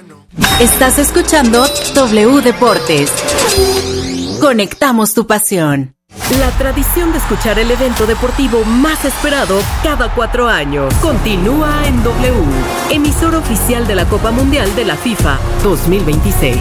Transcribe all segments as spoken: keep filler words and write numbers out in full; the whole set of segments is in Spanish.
Estás escuchando W Deportes. Conectamos tu pasión. La tradición de escuchar el evento deportivo más esperado cada cuatro años continúa en W, emisora oficial de la Copa Mundial de la FIFA dos mil veintiséis.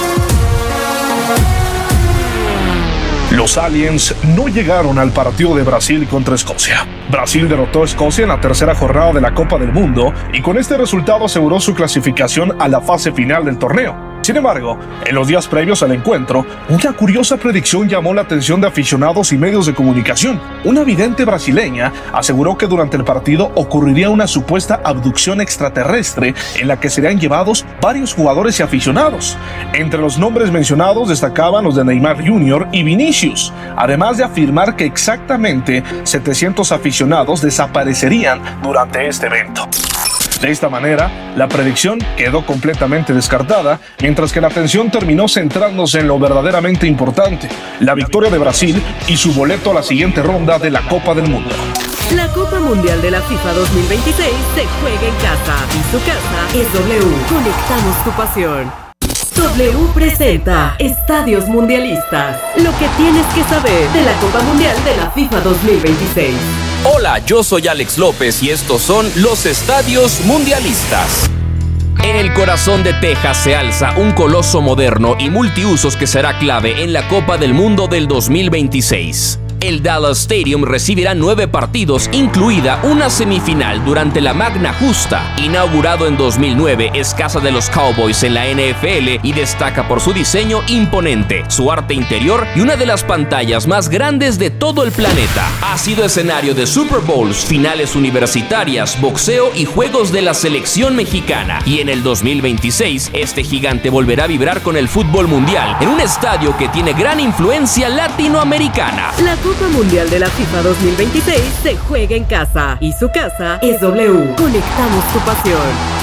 Los Aliens no llegaron al partido de Brasil contra Escocia. Brasil derrotó a Escocia en la tercera jornada de la Copa del Mundo y con este resultado aseguró su clasificación a la fase final del torneo. Sin embargo, en los días previos al encuentro, una curiosa predicción llamó la atención de aficionados y medios de comunicación. Una vidente brasileña aseguró que durante el partido ocurriría una supuesta abducción extraterrestre en la que serían llevados varios jugadores y aficionados. Entre los nombres mencionados destacaban los de Neymar junior y Vinicius, además de afirmar que exactamente setecientos aficionados desaparecerían durante este evento. De esta manera, la predicción quedó completamente descartada, mientras que la atención terminó centrándose en lo verdaderamente importante, la victoria de Brasil y su boleto a la siguiente ronda de la Copa del Mundo. La Copa Mundial de la FIFA dos mil veintiséis se juega en casa y su casa es W. Conectamos tu pasión. W presenta Estadios Mundialistas. Lo que tienes que saber de la Copa Mundial de la FIFA dos mil veintiséis. Hola, yo soy Alex López y estos son los Estadios Mundialistas. En el corazón de Texas se alza un coloso moderno y multiusos que será clave en la Copa del Mundo del dos mil veintiséis. El Dallas Stadium recibirá nueve partidos, incluida una semifinal durante la Magna Justa. Inaugurado en dos mil nueve, es casa de los Cowboys en la N F L y destaca por su diseño imponente, su arte interior y una de las pantallas más grandes de todo el planeta. Ha sido escenario de Super Bowls, finales universitarias, boxeo y juegos de la selección mexicana. Y en el dos mil veintiséis, este gigante volverá a vibrar con el fútbol mundial en un estadio que tiene gran influencia latinoamericana. La Copa Mundial de la FIFA dos mil veintiséis se juega en casa y su casa es W. Conectamos tu pasión.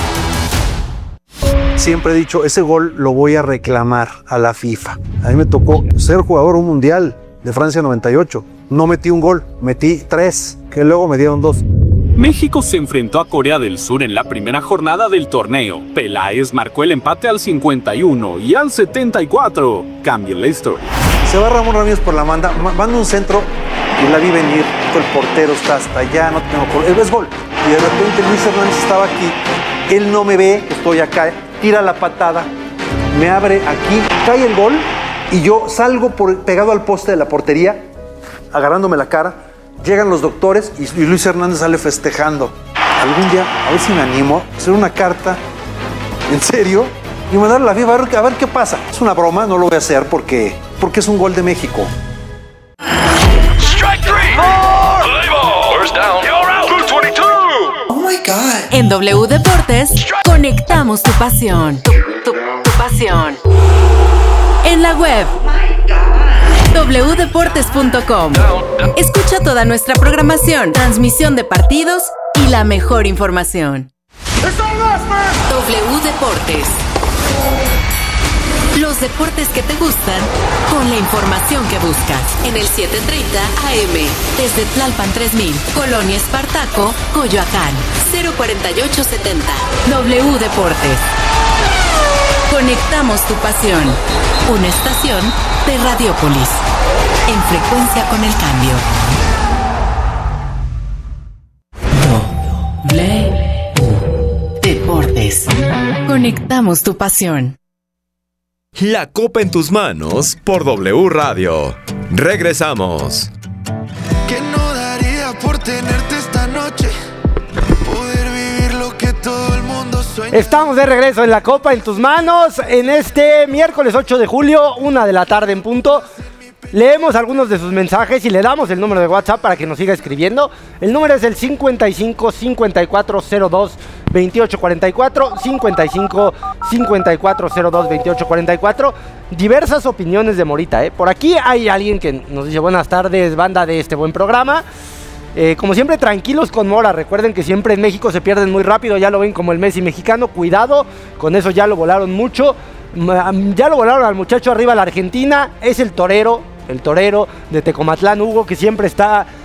Siempre he dicho, ese gol lo voy a reclamar a la FIFA. A mí me tocó ser jugador un mundial de Francia noventa y ocho. No metí un gol, metí tres, que luego me dieron dos. México se enfrentó a Corea del Sur en la primera jornada del torneo. Peláez marcó el empate al cincuenta y uno y al setenta y cuatro. Cambia la historia. Se va Ramón Ramírez por la banda, manda un centro y la vi venir. El portero está hasta allá, no tengo por... Es gol. Y de repente Luis Hernández estaba aquí. Él no me ve, estoy acá. Tira la patada, me abre aquí, cae el gol y yo salgo por, pegado al poste de la portería, agarrándome la cara. Llegan los doctores y, y Luis Hernández sale festejando. Algún día, a ver si me animo, a hacer una carta, en serio, y mandarle a la FIFA a ver, a ver qué pasa. Es una broma, no lo voy a hacer porque, porque es un gol de México. Strike three. Four. First down. You're out. Blue twenty-two. Oh my God. En W Deportes, conectamos tu pasión. Tu, tu, tu pasión. En la web. doble u deportes punto com. Escucha toda nuestra programación, transmisión de partidos y la mejor información. W Deportes. Los deportes que te gustan con la información que buscas. En el setecientos treinta A M. Desde Tlalpan tres mil, Colonia Espartaco, Coyoacán. cero cuarenta y ocho setenta. W Deportes. Conectamos tu pasión. Una estación de Radiopolis. En frecuencia con el cambio. W Deportes. Conectamos tu pasión. La Copa en tus manos por W Radio. Regresamos. ¿Qué no daría por tenerte esta noche? Poder vivir lo que todo el mundo sueña. Estamos de regreso en La Copa en tus manos en este miércoles ocho de julio, una de la tarde en punto. Leemos algunos de sus mensajes y le damos el número de WhatsApp para que nos siga escribiendo. El número es el cincuenta y cinco, cincuenta y cuatro, cero dos, veintiocho cuarenta y cuatro, cincuenta y cinco, cincuenta y cuatro, cero dos, veintiocho cuarenta y cuatro. Diversas opiniones de Morita, ¿eh? Por aquí hay alguien que nos dice buenas tardes, banda de este buen programa. Eh, como siempre, tranquilos con Mora. Recuerden que siempre en México se pierden muy rápido. Ya lo ven como el Messi mexicano. Cuidado, con eso ya lo volaron mucho. Ya lo volaron al muchacho arriba a la Argentina. Es el torero, el torero de Tecomatlán, Hugo, que siempre está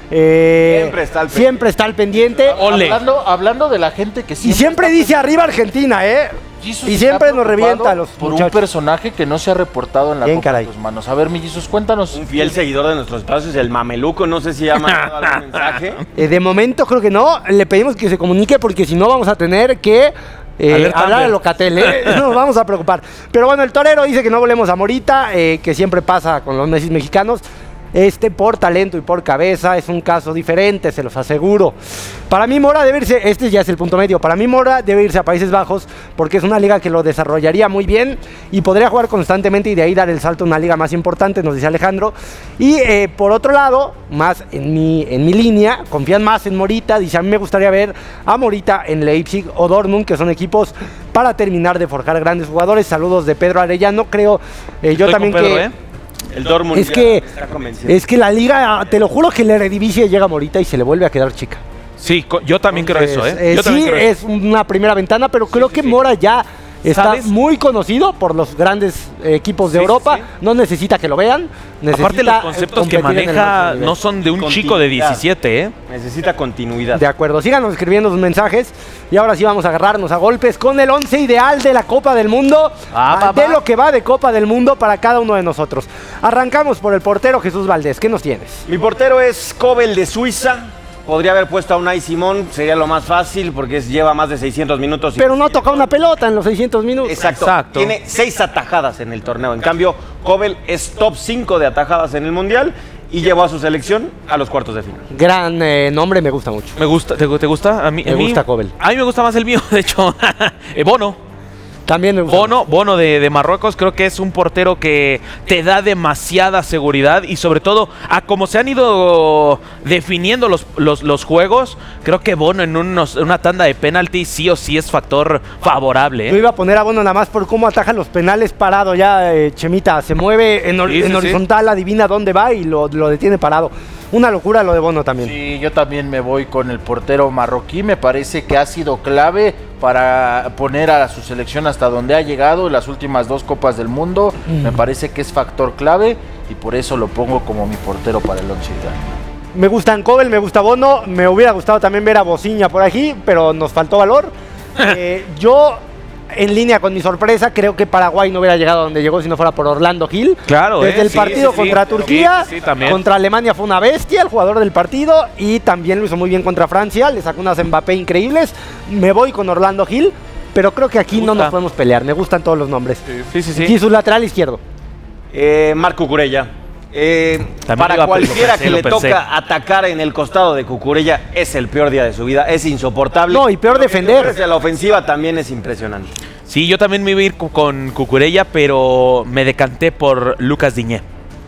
Eh, siempre, está al siempre está al pendiente. Hablando, hablando de la gente que siempre y siempre dice arriba Argentina, ¿eh? Jesus y siempre nos revienta a los por muchachos. un personaje que no se ha reportado en la Bien, Copa caray. de tus manos. A ver, mi Jesus, cuéntanos. Un fiel seguidor de nuestros espacios, el Mameluco, no sé si ha mandado algún mensaje. Eh, de momento creo que no. Le pedimos que se comunique porque si no vamos a tener que eh, hablar a Locatel, ¿eh? Nos vamos a preocupar. Pero bueno, el torero dice que no volvemos a Morita, eh, que siempre pasa con los Messi mexicanos. Este por talento y por cabeza es un caso diferente, se los aseguro. Para mí Mora debe irse, este ya es el punto medio, para mí Mora debe irse a Países Bajos porque es una liga que lo desarrollaría muy bien y podría jugar constantemente y de ahí dar el salto a una liga más importante, nos dice Alejandro. Y eh, por otro lado, más en mi, en mi línea, confían más en Morita, dice a mí me gustaría ver a Morita en Leipzig o Dortmund, que son equipos para terminar de forjar grandes jugadores. Saludos de Pedro Arellano, creo eh, yo también Pedro, que... ¿eh? El Dortmund es que, está es que la liga, te lo juro que la Eredivisie llega a Morita y se le vuelve a quedar chica. Sí, yo también Entonces, creo eso, ¿eh? eh Yo sí, creo es una primera ventana, pero creo sí, que sí. Mora ya está ¿Sabes? muy conocido por los grandes eh, equipos de Sí, Europa. sí. No necesita que lo vean. Necesita Aparte los conceptos que competir en el maneja máximo nivel. no son de un Continuidad. chico de diecisiete, ¿eh? Necesita continuidad. De acuerdo, síganos escribiendo sus mensajes y ahora sí vamos a agarrarnos a golpes con el once ideal de la Copa del Mundo, Ah, va, de va. lo que va de Copa del Mundo para cada uno de nosotros. Arrancamos por el portero Jesús Valdés, ¿qué nos tienes? Mi portero es Kobel de Suiza. Podría haber puesto a Unai Simón, sería lo más fácil porque es- lleva más de seiscientos minutos. y- Pero no toca una pelota en los seiscientos minutos. Exacto. Exacto. Tiene seis atajadas en el torneo. En cambio, Kobel es top cinco de atajadas en el Mundial y llevó a su selección a los cuartos de final. Gran eh, nombre, me gusta mucho. Me gusta, ¿te, te gusta? A mí, Me a mí- gusta Kobel. A mí me gusta más el mío, de hecho. Eh, Bono. También me gusta. Bono, Bono de, de Marruecos, creo que es un portero que te da demasiada seguridad y sobre todo a como se han ido definiendo los, los, los juegos, creo que Bono en unos- una tanda de penalti sí o sí es factor favorable, Yo ¿eh? iba a poner a Bono nada más por cómo ataja los penales parado ya, eh, Chemita. Se mueve en, hor- Sí, sí, en sí. horizontal, adivina dónde va y lo, lo detiene parado. Una locura lo de Bono también. Sí, yo también me voy con el portero marroquí. Me parece que ha sido clave para poner a su selección hasta donde ha llegado en las últimas dos Copas del Mundo. Mm. Me parece que es factor clave y por eso lo pongo como mi portero para el once ideal. Me gustan Kobel, me gusta Bono. Me hubiera gustado también ver a Bociña por aquí, pero nos faltó valor. Eh, yo, en línea con mi sorpresa, creo que Paraguay no hubiera llegado donde llegó si no fuera por Orlando Gil. Claro, Desde ¿eh? el Sí, partido sí, sí. contra Turquía, Sí, sí, sí, también. contra Alemania fue una bestia, el jugador del partido, y también lo hizo muy bien contra Francia, le sacó unas Mbappé increíbles. Me voy con Orlando Gil, pero creo que aquí Me no gusta. nos podemos pelear, me gustan todos los nombres. Sí, sí, sí. Y su lateral izquierdo. Eh, Marco Cucurella. Eh, También iba para a- cualquiera lo pensé, que lo le pensé. toca atacar en el costado de Cucurella es el peor día de su vida, es insoportable. No, y peor Lo que defender. ofrece a la ofensiva también es impresionante. Sí, yo también me iba a ir cu- con Cucurella, pero me decanté por Lucas Diñé.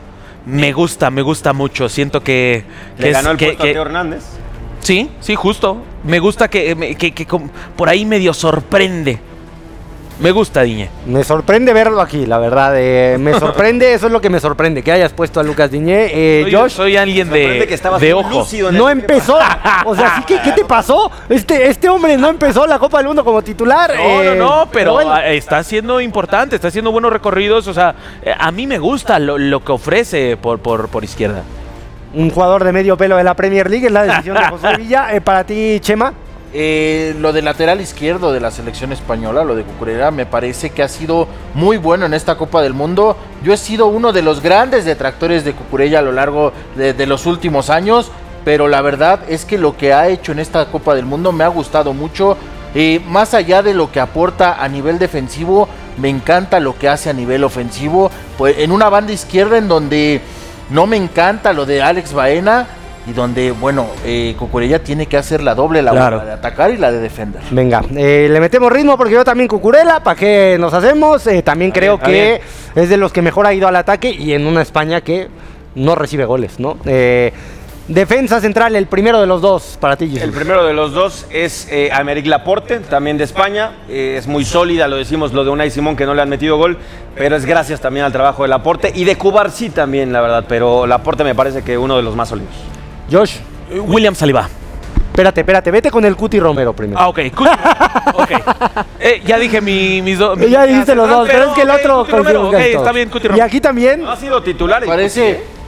Me gusta, me gusta mucho. Siento que... Le que es- ganó el que- puesto que- a Teo Hernández. Sí, sí, justo. Me gusta que, me- que, que com- por ahí medio sorprende. Me gusta Diñé. Me sorprende verlo aquí, la verdad. eh, me sorprende, eso es lo que me sorprende, que hayas puesto a Lucas Diñé. Eh, Soy, Josh, soy alguien Sorprende de, que estabas de muy ojo. lúcido en no el- empezó. O sea, ¿sí que, ¿qué te pasó? Este, este hombre no empezó la Copa del Mundo como titular. No, no, eh, no, pero bueno. ah, está siendo importante, está haciendo buenos recorridos. O sea, eh, a mí me gusta lo, lo que ofrece por, por, por izquierda. Un jugador de medio pelo de la Premier League, es la decisión de José Villa. Eh, para ti, Chema. Eh, lo del lateral izquierdo de la selección española, lo de Cucurella, me parece que ha sido muy bueno en esta Copa del Mundo. Yo he sido uno de los grandes detractores de Cucurella a lo largo de, de los últimos años, pero la verdad es que lo que ha hecho en esta Copa del Mundo me ha gustado mucho. Eh, más allá de lo que aporta a nivel defensivo, me encanta lo que hace a nivel ofensivo. Pues en una banda izquierda en donde no me encanta lo de Alex Baena, y donde, bueno, eh, Cucurella tiene que hacer la doble labor, Claro. la de atacar y la de defender. Venga, eh, le metemos ritmo porque yo también Cucurella, ¿para qué nos hacemos? Eh, también creo bien, que está es de los que mejor ha ido al ataque y en una España que no recibe goles, ¿no? Eh, defensa central, el primero de los dos para ti, Jesús. El primero de los dos es eh, Aymeric Laporte, también de España. Eh, es muy sólida, lo decimos, lo de Unai Simón, que no le han metido gol, pero es gracias también al trabajo de Laporte. Y de Cubarsí también, la verdad, pero Laporte me parece que uno de los más sólidos. Josh, William Saliba. espérate, espérate, vete con el Cuti Romero primero. Ah, ok. Cuti- ok. Eh, ya dije mi, mis dos. ya dijiste los dos, pero es que el ok, otro... Cuti Romero, coincidimos ok, casi todos. está bien, Cuti Y Romero. aquí también... No ha sido titular. Parece,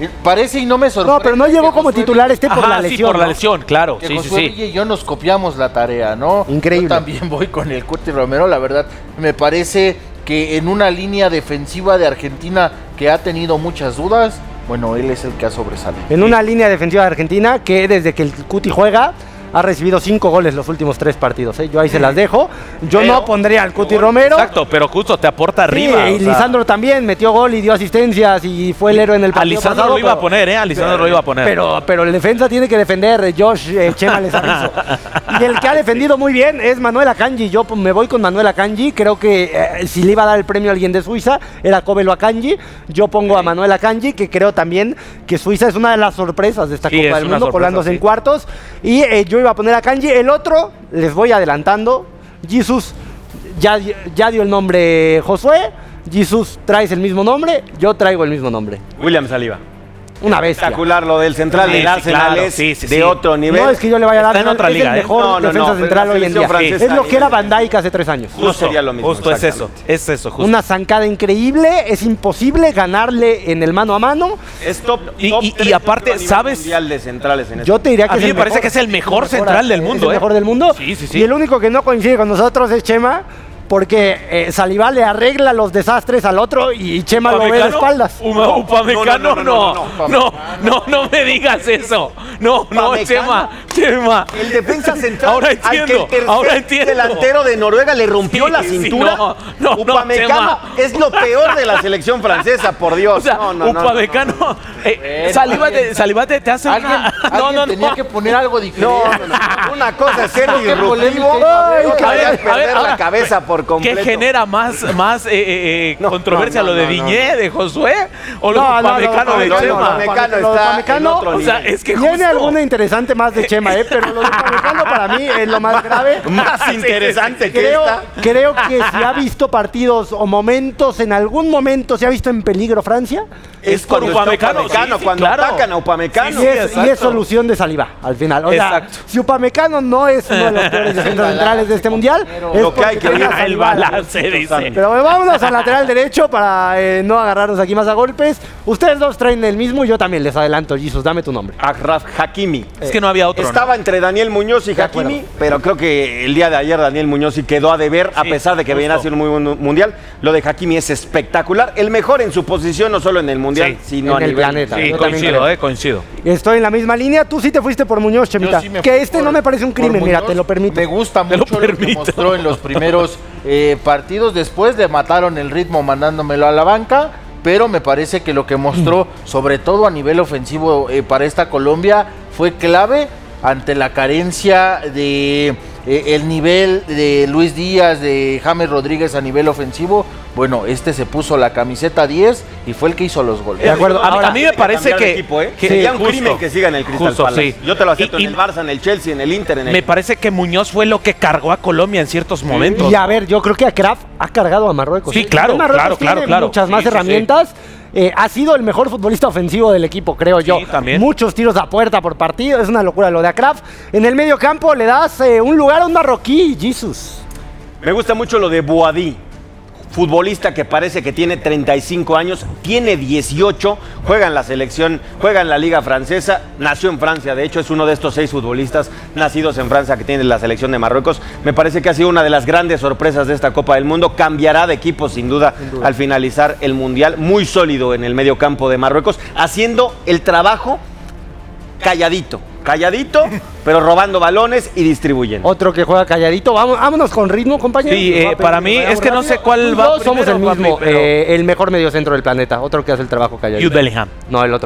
Parece y no me sorprende. No, pero no llegó como titular este por Ajá, la sí, lesión. por la ¿no? lesión, claro. Que Sí, sí, Josué sí. Villa y yo nos copiamos la tarea, ¿no? Increíble. Yo también voy con el Cuti Romero, la verdad. Me parece que en una línea defensiva de Argentina que ha tenido muchas dudas, bueno, él es el que ha sobresalido. En una línea defensiva de Argentina que desde que el Cuti juega ha recibido cinco goles los últimos tres partidos. ¿eh? Yo ahí se las dejo. Yo Pero, no pondría al Cuti Romero. Exacto, pero justo te aporta arriba. Sí, y o sea, Lisandro también metió gol y dio asistencias y fue el héroe en el a partido Lisandro pasado, lo iba pero- a poner, ¿eh? A Lisandro lo iba a poner. Pero, pero el defensa tiene que defender, Josh eh, Chema les aviso. Y el que ha defendido muy bien es Manuel Akanji. Yo pues, me voy con Manuel Akanji. Creo que eh, si le iba a dar el premio a alguien de Suiza, era Kobelo Akanji. Yo pongo a Manuel Akanji, que creo también que Suiza es una de las sorpresas de esta Sí, Copa es del una Mundo, sorpresa, colándose sí. en cuartos. Y eh, yo iba a poner a Akanji. El otro, les voy adelantando, Jesus ya, ya dio el nombre Josué. Jesus, traes el mismo nombre, yo traigo el mismo nombre. William Saliba. Una bestia. Espectacular lo del central Sí, del sí, Arsenal claro, es sí, sí, de sí. otro nivel. No es que yo le vaya a dar, Está en otra es liga, el ¿eh? mejor No, no, defensa no, pero central la hoy en día. selección francesa Es lo que era Van nivel. Dijk hace tres años. No sería lo mismo, Justo es eso, exactamente. es eso, justo. Una zancada increíble, es imposible ganarle en el mano a mano. Es top, Y- top y- y tres, aparte, yo creo, a nivel ¿sabes? mundial de centrales en Yo te diría que A es mí el me parece mejor, que es el mejor es el central del mundo, es el ¿eh? mejor del mundo. Sí, sí, sí. Y el único que no coincide con nosotros es Chema, porque eh, Saliba le arregla los desastres al otro y Chema lo ve de espaldas. Uma- Upamecano, no, no, no, no, no, no me digas eso. No, no, Upamecano. Chema, Chema. El defensa central Ahora al que entiendo, el tercer ahora entiendo. delantero de Noruega le rompió Sí, la sí, cintura. no, no, no, Upamecano Chema. es lo peor de la selección francesa, por Dios. O sea, no, no, no, Upamecano, no, no. eh, Saliba te, Saliba te, te hace Alguien, una... alguien No, no, tenía no. que poner algo diferente. No, no, no. Una cosa es ser Qué disruptivo, polémica. ay, Ay, otra a ver, es a ver, perder ahora, la cabeza por completo. ¿Qué genera más, más eh, eh, eh, No, controversia, no, no, lo de no, Diñé, de Josué, o lo No, de no, Upamecano no, de no, no, Chema? no, Upamecano Lo de está Upamecano, en otro O sea, nivel. es que Tiene justo- alguna interesante más de Chema, ¿eh? Pero lo de Upamecano para mí es lo más grave. Más interesante que Creo, esta. creo que si ha visto partidos o momentos, en algún momento se ha visto en peligro Francia. Es con cuando está Upamecano, Upamecano, sí, sí, cuando claro. atacan a Upamecano. Y es, y exacto. es solución de Saliba al final. O sea, Exacto. si Upamecano no es uno de los peores defensas centrales de este mundial, es Lo que hay porque que tiene a ver, el Saliba. balance, dice. Pero bueno, vámonos al lateral derecho para eh, no agarrarnos aquí más a golpes. Ustedes dos traen el mismo y yo también les adelanto. Jesus, dame tu nombre. Achraf Hakimi. Es que no había otro, ¿no? Estaba entre Daniel Muñoz y De acuerdo. Hakimi, pero creo que el día de ayer Daniel Muñoz sí quedó a deber, a Sí, pesar de que venía justo. haciendo un muy buen mundial. Lo de Hakimi es espectacular. El mejor en su posición, no solo en el mundial, Sí, sino en a el nivel planeta. Sí, Yo también coincido, creo. eh, coincido. Estoy en la misma línea. Tú sí te fuiste por Muñoz, Chemita. Yo sí me que fui este por- no me parece un por crimen, mira, Muñoz. te lo permito. Me gusta Te lo mucho lo, que permito. mostró en los primeros eh, partidos. Después le mataron el ritmo mandándomelo a la banca. Pero me parece que lo que mostró, sobre todo a nivel ofensivo eh, para esta Colombia, fue clave ante la carencia de eh, el nivel de Luis Díaz, de James Rodríguez a nivel ofensivo. Bueno, este se puso la camiseta diez y fue el que hizo los goles. De acuerdo. A, mí- Ahora, a mí me parece Cambiar de que, equipo, ¿eh? que- Sería sí, un crimen justo, que siga en el Crystal justo, Palace. sí. Yo te lo acepto Y- en y el Barça, en el Chelsea, en el Inter, en el... me parece que Muñoz fue lo que cargó a Colombia en ciertos momentos. Y a ver, yo creo que a Kraft ha cargado a Marruecos. Sí, ¿eh? claro, Marruecos claro, claro, tiene claro. muchas Sí, más sí, sí. herramientas. Eh, ha sido el mejor futbolista ofensivo del equipo, creo yo. también. Muchos tiros a puerta por partido. Es una locura lo de Akraf. En el medio campo le das eh, un lugar a un marroquí, Jesus. Me gusta mucho lo de Boadí, futbolista que parece que tiene treinta y cinco años, tiene dieciocho, juega en la selección, juega en la liga francesa, nació en Francia, de hecho es uno de estos seis futbolistas nacidos en Francia que tiene la selección de Marruecos. Me parece que ha sido una de las grandes sorpresas de esta Copa del Mundo, cambiará de equipo sin duda, sin duda. al finalizar el Mundial, muy sólido en el medio campo de Marruecos, haciendo el trabajo calladito. Calladito, pero robando balones y distribuyendo. Otro que juega calladito. Vamos, vámonos con ritmo, compañeros. Sí, eh, para mí es que no sé cuál Tú y va yo somos el primero, mismo, papi, pero- eh, el mejor mediocentro del planeta. Otro que hace el trabajo calladito. Jude Bellingham. No, el otro.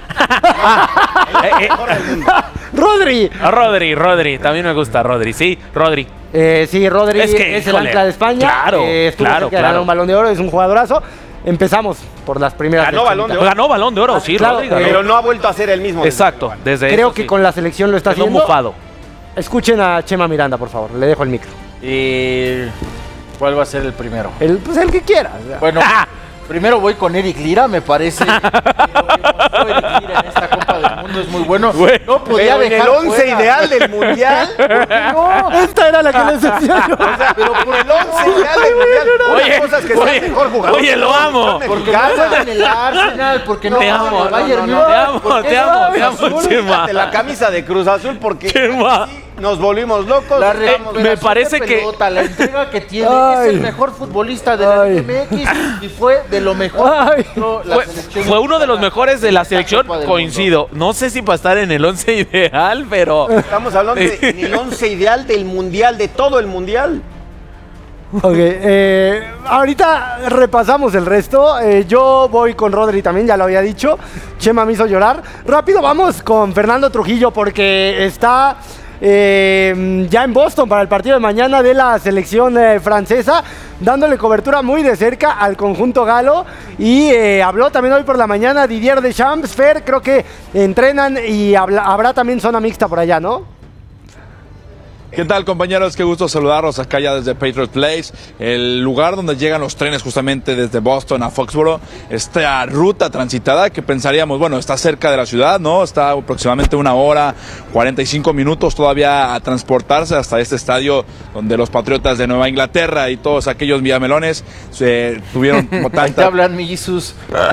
Eh, eh, Rodri. Rodri, Rodri, también me gusta Rodri, sí, Rodri. Eh, sí, Rodri Es es, que, el híjole, ancla de España. claro, eh, estuvo claro, cerca de ganar claro. un balón de oro, es un jugadorazo. Empezamos por las primeras. Ganó del Balón de Chemita. Oro. Ganó Balón de Oro, sí, claro, Rodri ganó. Pero no ha vuelto a ser el mismo. Exacto, desde Creo eso, que sí. con la selección lo está Quedó haciendo. mufado. Escuchen a Chema Miranda, por favor. Le dejo el micro. Eh, ¿Cuál va a ser el primero? El, pues el que quiera. o sea. Bueno, Primero voy con Eric Lira, me parece. Lo que mostró Eric Lira en esta Copa del Mundo es muy bueno. Bueno, no podía pero en dejar el once fuera. ideal del Mundial. No, esta era la que les decía yo. O sea, pero por el once ideal del Mundial. Oye, Una cosa es que oye, sea mejor jugador. oye, lo amo. Porque no juega en el Arsenal, porque no Te juega en amo, el Bayern no, no, Múnich, te amo, porque te no amo, juega te en amo, Azul. Chema. Quítate la camisa de Cruz Azul porque Chema. así nos volvimos locos. La Eh, recuperación me parece de que- pelota, la entrega que tiene, Ay. es el mejor futbolista de la Ay. Liga M X y fue de lo mejor. Ay. que mostró la Fue, selección fue uno de los mexicana mejores de la en esta selección, Copa del coincido. No sé si para estar en el once ideal, pero... Estamos hablando de en el once ideal del Mundial, de todo el Mundial. Ok, eh, ahorita repasamos el resto. Eh, yo voy con Rodri también, ya lo había dicho. Chema me hizo llorar. Rápido vamos con Fernando Trujillo porque está eh, ya en Boston para el partido de mañana de la selección eh, francesa, dándole cobertura muy de cerca al conjunto galo. Y eh, habló también hoy por la mañana Didier Deschamps. Fer, creo que entrenan y habla- habrá también zona mixta por allá, ¿no? ¿Qué tal, compañeros? Qué gusto saludarlos acá ya desde Patriot Place, el lugar donde llegan los trenes justamente desde Boston a Foxborough. Esta ruta transitada que pensaríamos, bueno, está cerca de la ciudad, ¿no? Está aproximadamente una hora, cuarenta y cinco minutos todavía a transportarse hasta este estadio donde los Patriotas de Nueva Inglaterra y todos aquellos villamelones se tuvieron como Ahí te tanta... hablan, mi Jesús.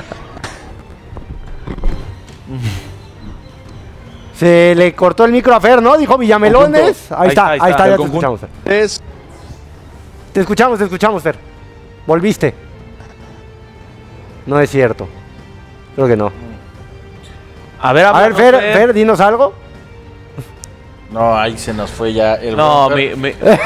Se le cortó el micro a Fer, ¿no? Dijo Villamelones. Ahí, Ahí está, está, ahí está, ahí ya El te conjunto escuchamos, Fer. es... Te escuchamos, te escuchamos, Fer. Volviste. No es cierto. Creo que no. A ver, A ver, háblanos, Fer, Fer, dinos algo. No, ahí se nos fue ya el No, buen me, Fer. me-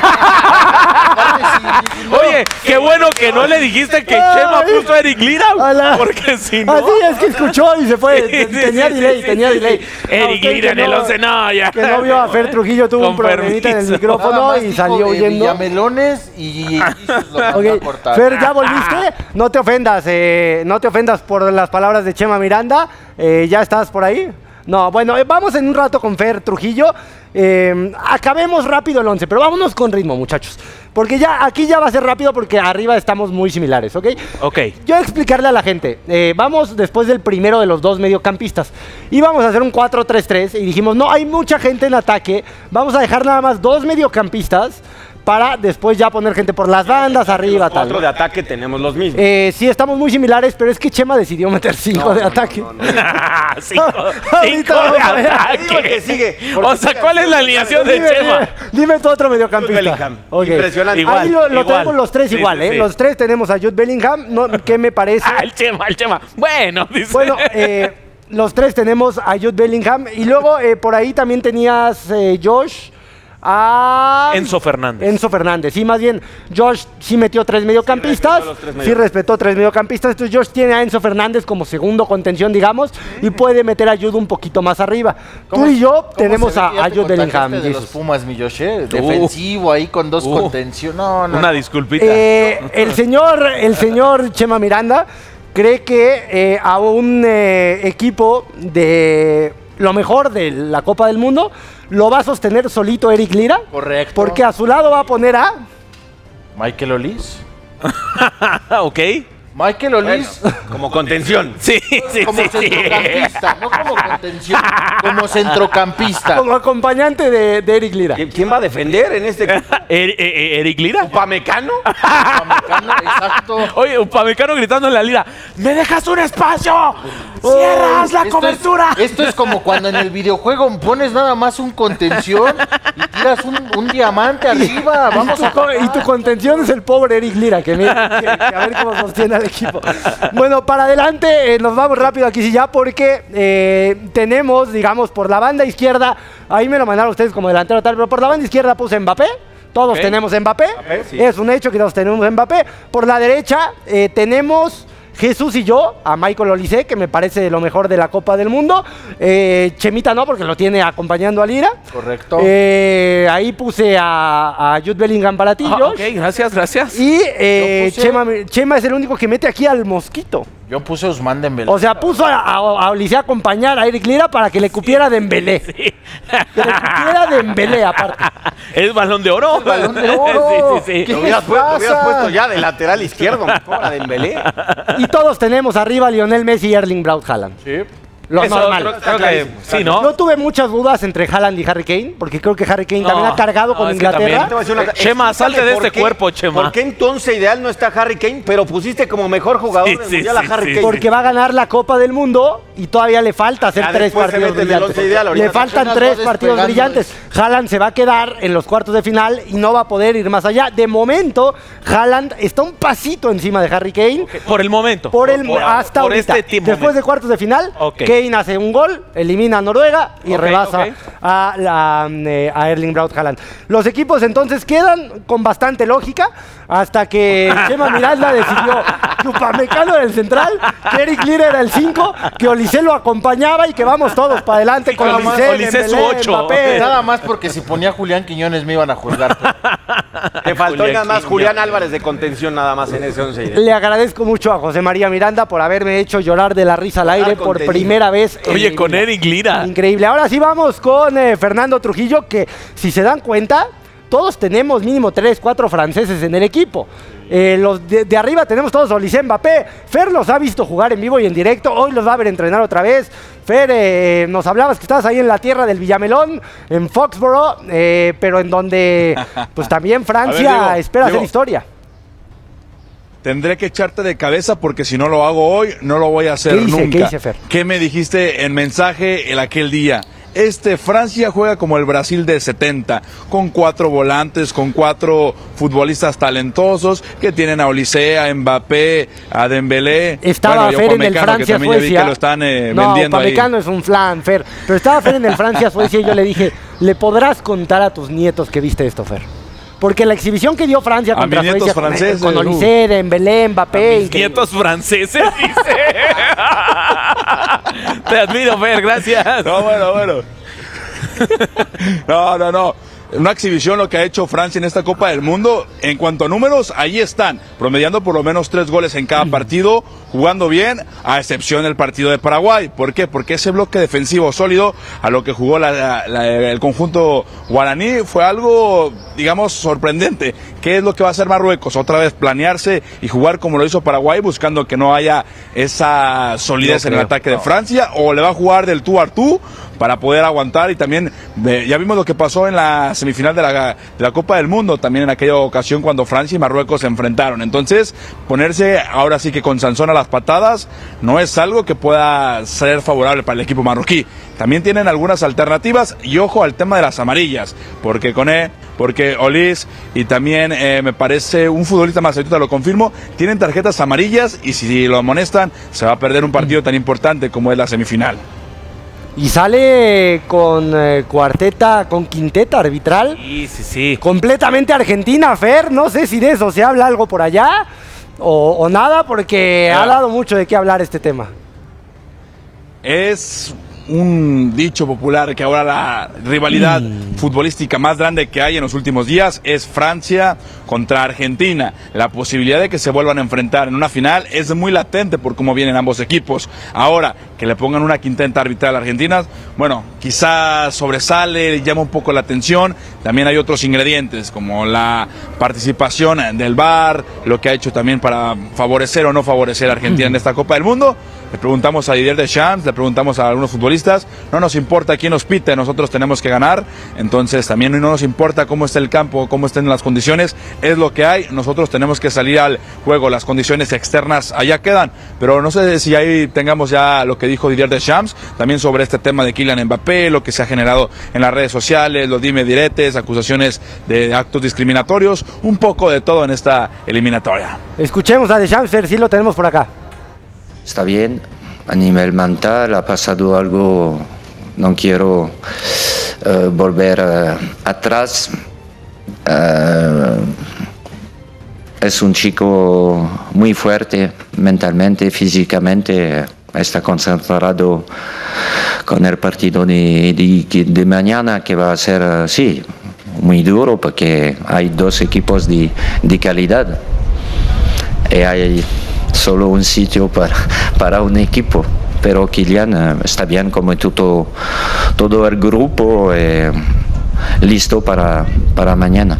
Oye, qué bueno que no le dijiste que Chema puso a Eric Lira, A la- porque si no... Así es que escuchó y se fue. Sí, sí, tenía sí, delay, sí, tenía sí, delay. sí. A Eric usted Lira que en el no- once, no, ya. Que no vio a Fer Trujillo, tuvo Con un problemita en el permiso. Nada micrófono más y dijo salió de huyendo. Villamelones y Jesús lo mandó Ok, a cortar. Fer, ¿ya volviste? No te ofendas, eh, no te ofendas por las palabras de Chema Miranda. Eh, ¿Ya estás por ahí? No, bueno, eh, vamos en un rato con Fer Trujillo. Eh, acabemos rápido el once, pero vámonos con ritmo, muchachos. Porque ya aquí ya va a ser rápido porque arriba estamos muy similares, ¿ok? Ok. Yo explicarle a la gente, eh, vamos después del primero de los dos mediocampistas. Íbamos a hacer un cuatro tres tres y dijimos, no, hay mucha gente en ataque, vamos a dejar nada más dos mediocampistas para después ya poner gente por las bandas, arriba, Los tal. cuatro ¿no? de ataque tenemos los mismos. Eh, sí, estamos muy similares, pero es que Chema decidió meter cinco de ataque. cinco, Ahorita cinco vamos de a ver. Digo el que ataque. sigue. O sea, ¿cuál es la alineación de Dime, Chema? dime, dime tu otro mediocampista. Jude Bellingham. Ok. Impresionante. Igual, Ahí lo, lo igual. tenemos los tres Sí, igual, sí, ¿eh? sí. Los tres tenemos a Jude Bellingham, ¿no? ¿Qué me parece? Ah, el Chema, el Chema. Bueno, dice. Bueno, eh, los tres tenemos a Jude Bellingham. Y luego eh, por ahí también tenías eh, Josh a... Enzo Fernández. Enzo Fernández. Sí, más bien, Josh sí metió tres mediocampistas. respetó los tres Sí, mediocampistas. respetó tres mediocampistas. Entonces Josh tiene a Enzo Fernández como segundo contención, digamos. Y puede meter a Jude un poquito más arriva. Tú y yo ¿Cómo tenemos se ve a, que ya a te Jude Bellingham. contagiaste de los Jesus. Pumas, mi Josh, eh? Defensivo ahí con dos Uh. contención. No, no. Una no. disculpita. Eh, el señor, el señor Chema Miranda cree que eh, a un eh, equipo de lo mejor de la Copa del Mundo lo va a sostener solito Eric Lira. Correcto. Porque a su lado va a poner a... Michael Olis. ok. Michael Olis. Como contención. Sí, sí, como sí, sí. centrocampista, no como contención, como centrocampista. Como acompañante de, de Eric Lira. ¿Qui- ¿Quién va a defender en este equipo? Er- eh, eh, ¿Eric Lira? ¿Upamecano? Upamecano, exacto. Oye, Upamecano gritando en la Lira. ¡Me dejas un espacio! ¡Cierras la Esto cobertura! Es, esto es como cuando en el videojuego pones nada más un contención y tiras un, un diamante arriba. Vamos y, tu, a co- y tu contención es el pobre Eric Lira, que, mira, que- que a ver cómo sostiene al equipo. Bueno, para adelante, eh, nos vamos rápido aquí sí ya, porque eh, tenemos, digamos, por la banda izquierda, ahí me lo mandaron ustedes como delantero tal, pero por la banda izquierda puse Mbappé. Todos Ok. tenemos Mbappé. Mbappé, sí. Es un hecho que todos tenemos Mbappé. Por la derecha eh, tenemos... Jesús y yo, a Michael Olise, que me parece lo mejor de la Copa del Mundo. Eh, Chemita no, porque lo tiene acompañando a Lira. Correcto. Eh, ahí puse a, a Jude Bellingham para ti, Ah, Josh. ok, gracias, gracias. Y eh, Yo puse- Chema, Chema es el único que mete aquí al mosquito. Yo puse a Ousmane Dembélé. O sea, puso a, a, a Olise a acompañar a Eric Lira para que le cupiera Dembélé. Sí. Que le cupiera Dembélé aparte. ¿Es balón de oro? ¿Es balón de oro? sí, sí, sí. Lo hubieras, pu- lo hubieras puesto ya de lateral izquierdo, mejor a Dembélé. Y todos tenemos arriba a Lionel Messi y Erling Braut Haaland. Sí. Lo Eso normal. creo, creo que sí, ¿no? No tuve muchas dudas entre Haaland y Harry Kane, porque creo que Harry Kane también ha cargado no, con es que Inglaterra. también. Chema, salte de este cuerpo, Chema. ¿Por qué entonces ideal no está Harry Kane, pero pusiste como mejor jugador Sí, del sí, mundial sí, a Harry sí. Kane? Porque va a ganar la Copa del Mundo y todavía le falta hacer Ya tres después se partidos mete en el brillantes. once ideal, ahorita Le faltan apenas tres va partidos despegando. brillantes. Haaland se va a quedar en los cuartos de final y no va a poder ir más allá. De momento, Haaland está un pasito encima de Harry Kane. Por el momento. Por el por- hasta por ahorita. este tiempo. Después de cuartos de final, Ok. Kane hace un gol, elimina a Noruega y Ok, rebasa ok. a, la, eh, a Erling Braut Haaland. Los equipos entonces quedan con bastante lógica hasta que Chema Miranda decidió que Upamecano era el central, que Eric Lir era el cinco, que Olise lo acompañaba y que vamos todos para adelante con nada más Olise, Olise su Dembélé, ocho. Mbappé. Nada más porque si ponía a Julián Quiñones me iban a juzgar. Te faltó Julián nada más Quiñones. Julián Álvarez de contención nada más en ese once ideal. Le agradezco mucho a José María Miranda por haberme hecho llorar de la risa al aire por contenido. primera vez. en Oye, mi con vida. Eric Lira. Increíble. Ahora sí vamos con eh, Fernando Trujillo, que si se dan cuenta, todos tenemos mínimo tres, cuatro franceses en el equipo. Eh, los de, de arriba tenemos todos Olise, Mbappé. Fer los ha visto jugar en vivo y en directo. Hoy los va a ver entrenar otra vez. Fer, eh, nos hablabas que estabas ahí en la tierra del Villamelón, en Foxborough, eh, pero en donde pues también Francia A ver, Diego, espera Diego. hacer historia. Tendré que echarte de cabeza porque si no lo hago hoy, no lo voy a hacer ¿Qué hice? nunca. ¿Qué hice, Fer? ¿Qué me dijiste en mensaje el aquel día? Este Francia juega como el Brasil de setenta, con cuatro volantes, con cuatro futbolistas talentosos que tienen a Olise, a Mbappé, a Dembélé. Estaba Bueno, y a Fer en el Upamecano, que también ya vi Francia-Suecia. que lo están eh, no, vendiendo ahí. Upamecano es un flan, Fer. Pero estaba Fer en el Francia-Suecia y yo le dije, ¿le podrás contar a tus nietos que viste esto, Fer? Porque la exhibición que dio Francia A contra mis nietos Suecia con, franceses, con uh. Olise, Dembélé, Mbappé. Mis increíble. nietos franceses, dice. Te admiro, Fer, gracias. No, bueno, bueno. No, no, no. Una exhibición lo que ha hecho Francia en esta Copa del Mundo. En cuanto a números, ahí están, promediando por lo menos tres goles en cada partido, jugando bien, a excepción del partido de Paraguay. ¿Por qué? Porque ese bloque defensivo sólido a lo que jugó la, la, el conjunto guaraní fue algo, digamos, sorprendente. ¿Qué es lo que va a hacer Marruecos? Otra vez planearse y jugar como lo hizo Paraguay, buscando que no haya esa solidez No en el creo, ataque no. de Francia, o le va a jugar del tú a tú para poder aguantar. Y también eh, ya vimos lo que pasó en la semifinal de la, de la Copa del Mundo, también en aquella ocasión cuando Francia y Marruecos se enfrentaron. Entonces, ponerse ahora sí que con Sansón a las patadas no es algo que pueda ser favorable para el equipo marroquí. También tienen algunas alternativas y ojo al tema de las amarillas, porque Koné, porque Olis y también eh, me parece un futbolista más, ahorita lo confirmo, tienen tarjetas amarillas y si lo amonestan se va a perder un partido tan importante como es la semifinal. Y sale con eh, cuarteta, con quinteta arbitral. Sí, sí, sí. Completamente argentina, Fer. No sé si de eso se habla algo por allá o, o nada, porque Ah. ha dado mucho de qué hablar este tema. Es un dicho popular que ahora la rivalidad Mm. futbolística más grande que hay en los últimos días es Francia contra Argentina. La posibilidad de que se vuelvan a enfrentar en una final es muy latente por cómo vienen ambos equipos. Ahora, que le pongan una quinteta arbitral a Argentina, bueno, quizás sobresale, llama un poco la atención. También hay otros ingredientes, como la participación del V A R, lo que ha hecho también para favorecer o no favorecer a Argentina en esta Copa del Mundo. Le preguntamos a Didier Deschamps, le preguntamos a algunos futbolistas, no nos importa quién nos pite, nosotros tenemos que ganar. Entonces también no nos importa cómo está el campo, cómo estén las condiciones, es lo que hay, nosotros tenemos que salir al juego, las condiciones externas allá quedan. Pero no sé si ahí tengamos ya lo que dijo Didier Deschamps, también sobre este tema de Kylian Mbappé, lo que se ha generado en las redes sociales, los dime diretes, acusaciones de actos discriminatorios, un poco de todo en esta eliminatoria. Escuchemos a Deschamps, Fer, sí lo tenemos por acá. Está bien, a nivel mental ha pasado algo, no quiero uh, volver uh, atrás. Uh, es un chico muy fuerte mentalmente, físicamente, está concentrado con el partido de, de, de mañana que va a ser, uh, sí, muy duro porque hay dos equipos de, de calidad y hay solo un sitio para, para un equipo, pero Kylian uh, está bien como todo, todo el grupo. Eh, listo para, para mañana.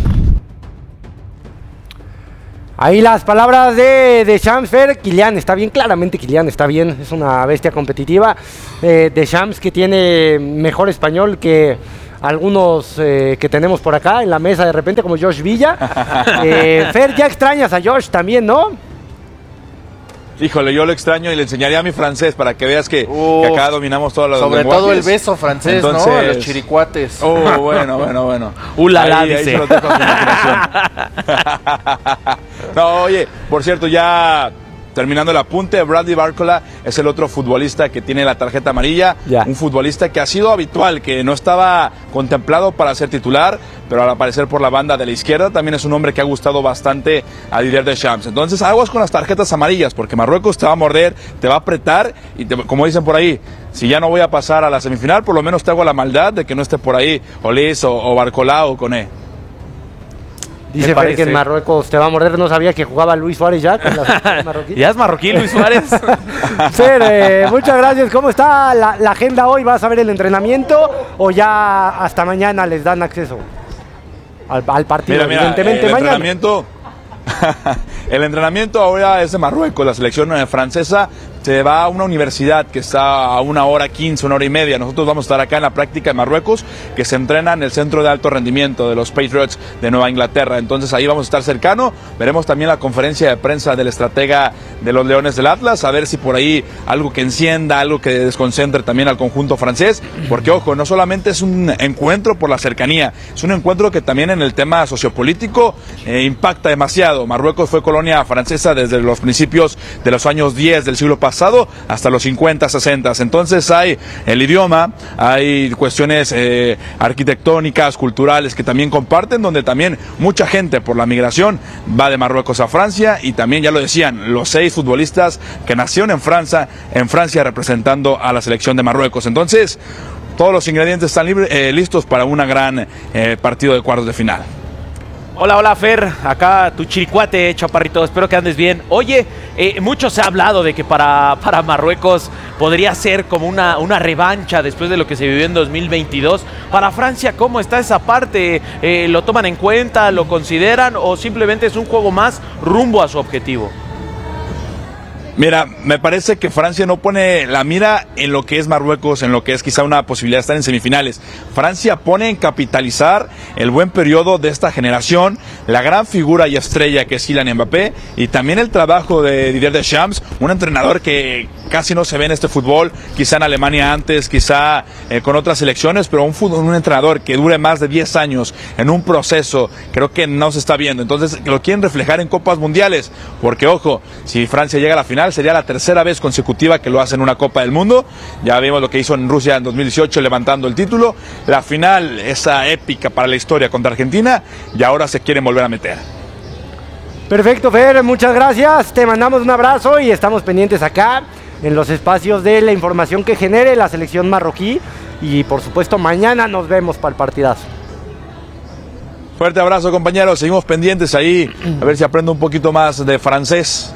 Ahí las palabras de, de Deschamps. Fer, Kylian está bien, claramente Kylian está bien, es una bestia competitiva. Eh, Deschamps, que tiene mejor español que algunos eh, que tenemos por acá en la mesa de repente, como Josh Villa. eh, Fer, ya extrañas a Josh también, ¿no? Híjole, yo lo extraño y le enseñaría mi francés para que veas que, uh, que acá dominamos todos los sobre lenguajes. todo el beso francés, Entonces, ¿no? Los chiricuates. Oh, bueno, bueno, bueno. Ulala, ahí, ahí se lo dejo a su imaginación. No, oye, por cierto, ya terminando el apunte, Bradley Barcola es el otro futbolista que tiene la tarjeta amarilla, yeah. Un futbolista que ha sido habitual, que no estaba contemplado para ser titular, pero al aparecer por la banda de la izquierda también es un hombre que ha gustado bastante a Didier Deschamps. Entonces aguas con las tarjetas amarillas, porque Marruecos te va a morder, te va a apretar y te, como dicen por ahí, si ya no voy a pasar a la semifinal, por lo menos te hago la maldad de que no esté por ahí Olís o, o Barcola o Koné. Dice Fer que en Marruecos te va a morder, no sabía que jugaba Luis Suárez ya con la marroquí. ¿Ya es marroquí Luis Suárez? Fer, eh, muchas gracias. ¿Cómo está la, la agenda hoy? ¿Vas a ver el entrenamiento o ya hasta mañana les dan acceso al, al partido? Mira, mira, evidentemente el mañana. Entrenamiento, el entrenamiento ahora es de Marruecos, la selección francesa se va a una universidad que está a una hora quince, una hora y media. Nosotros vamos a estar acá en la práctica en Marruecos, que se entrena en el centro de alto rendimiento de los Patriots de Nueva Inglaterra. Entonces ahí vamos a estar cercano. Veremos también la conferencia de prensa del estratega de los Leones del Atlas, a ver si por ahí algo que encienda, algo que desconcentre también al conjunto francés, porque ojo, no solamente es un encuentro por la cercanía, es un encuentro que también en el tema sociopolítico eh, impacta demasiado. Marruecos fue colonia francesa desde los principios de los años diez del siglo pasado hasta los cincuenta, sesenta. Entonces hay el idioma, hay cuestiones eh, arquitectónicas, culturales que también comparten, donde también mucha gente por la migración va de Marruecos a Francia, y también ya lo decían, los seis futbolistas que nacieron en Francia, en Francia representando a la selección de Marruecos. Entonces todos los ingredientes están libre, eh, listos para un gran eh, partido de cuartos de final. Hola, hola Fer, acá tu chiricuate, chaparrito, espero que andes bien. Oye, eh, mucho se ha hablado de que para, para Marruecos podría ser como una, una revancha después de lo que se vivió en dos mil veintidós. Para Francia, ¿cómo está esa parte? Eh, ¿Lo toman en cuenta, lo consideran o simplemente es un juego más rumbo a su objetivo? Mira, me parece que Francia no pone la mira en lo que es Marruecos, en lo que es quizá una posibilidad de estar en semifinales. Francia pone en capitalizar el buen periodo de esta generación, la gran figura y estrella que es Kylian Mbappé, y también el trabajo de Didier Deschamps, un entrenador que casi no se ve en este fútbol, quizá en Alemania antes, quizá eh, con otras selecciones, pero un, fútbol, un entrenador que dure más de diez años en un proceso, creo que no se está viendo. Entonces lo quieren reflejar en Copas Mundiales, porque ojo, si Francia llega a la final, sería la tercera vez consecutiva que lo hace en una Copa del Mundo. Ya vimos lo que hizo en Rusia en dos mil dieciocho levantando el título. La final, esa épica para la historia contra Argentina, y ahora se quieren volver a meter. Perfecto, Fer, muchas gracias. Te mandamos un abrazo y estamos pendientes acá en los espacios de la información que genere la selección marroquí. Y por supuesto, mañana nos vemos para el partidazo. Fuerte abrazo, compañeros. Seguimos pendientes ahí, a ver si aprendo un poquito más de francés.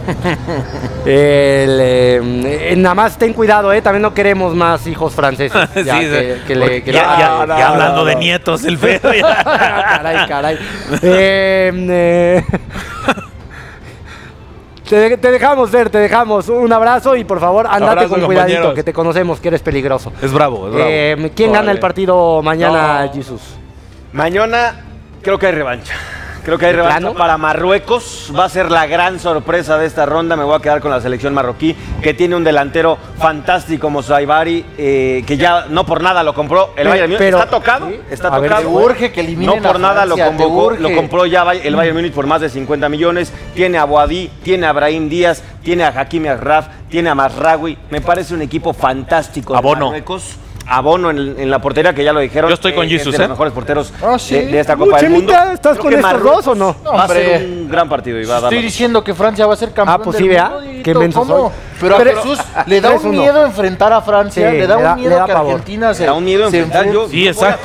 El, eh, nada más ten cuidado, eh, también no queremos más hijos franceses. Ya, sí, que, sí. Que le, que ya, le, ya, no, ya no, hablando no, de no. nietos, el feo. caray, caray. Eh, eh, te, te dejamos ver, te dejamos. Un abrazo y por favor, andate abrazo, con cuidadito, compañeros. que te conocemos que eres peligroso. Es bravo, es bravo. Eh, ¿Quién Vale. gana el partido mañana, No. Jesús? Mañana creo que hay revancha. Creo que hay ¿De revancha plano? para Marruecos. Va a ser la gran sorpresa de esta ronda. Me voy a quedar con la selección marroquí, que tiene un delantero fantástico como Saibari, eh, que ya no por nada lo compró el Pero- Bayern Múnich. pero- Está tocado, sí. está A ver, tocado. te urge que eliminen No por a nada Francia, lo te convocó, urge. lo compró ya el Bayern Múnich por más de cincuenta millones. Tiene a Boadí, tiene a Brahim Díaz, tiene a Hakimi Achraf, tiene a Mazraoui. Me parece un equipo fantástico de Abono. Marruecos. Abono en, en la portería, que ya lo dijeron. Yo estoy con eh, es Jesus, de los ¿eh? mejores porteros Ah, sí. de, de esta Uh, Copa del Mundo. Chemita, ¿estás Creo con que estos Marruecos dos o no? Va a Hombre. ser un gran partido y va a dar. Estoy diciendo que Francia va a ser campeón Ah, pues del sí, vea, mundo, Dieguito, qué menso ¿cómo? soy. Pero a Pero- Jesús le da tres un uno. miedo enfrentar a Francia, Sí, le da le da- un miedo le da que pavor. Argentina se Le da un miedo se enfrentar, enfrente. yo- Sí, exacto.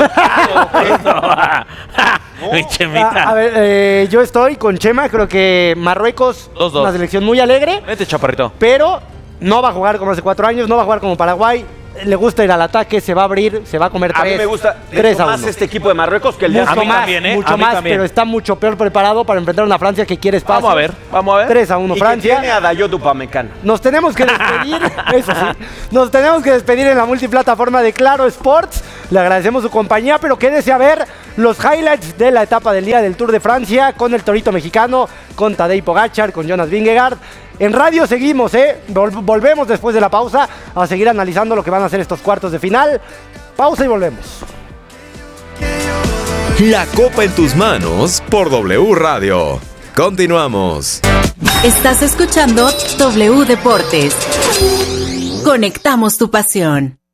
Mi Chemita. A, a ver, eh, yo estoy con Chema, creo que Marruecos Dos, dos. una selección muy alegre, Vete, chaparrito. pero no va a jugar como hace cuatro años, no va a jugar como Paraguay. le gusta ir al ataque, se va a abrir, se va a comer A tres. mí me gusta tres a más uno. este equipo de Marruecos que el de Mucho Argentina. más, también, ¿eh? mucho A mí más, también. pero está mucho peor preparado para enfrentar a una Francia que quiere espacio. Vamos a ver, vamos a ver. tres a uno Y Francia. que tiene a Dayot Upamecano. Nos tenemos que despedir, eso sí, nos tenemos que despedir en la multiplataforma de Claro Sports. Le agradecemos su compañía, pero quédese a ver los highlights de la etapa del día del Tour de Francia con el Torito mexicano, con Tadej Pogačar, con Jonas Vingegaard. En radio seguimos, ¿eh? Vol- volvemos después de la pausa a seguir analizando lo que van a ser estos cuartos de final. Pausa y volvemos. La copa en tus manos por W Radio. Continuamos. Estás escuchando W Deportes. Conectamos tu pasión.